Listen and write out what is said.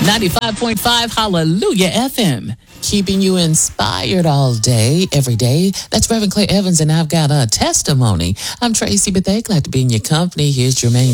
95.5 Hallelujah FM. Keeping you inspired all day, every day. That's Reverend Clay Evans, and I've got a testimony. I'm Tracy Bethea. Glad to be in your company. Here's Jermaine